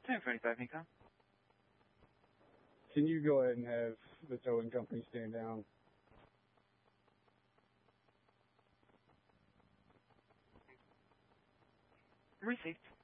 1045 Mecom. Can you go ahead and have the towing company stand down? Received.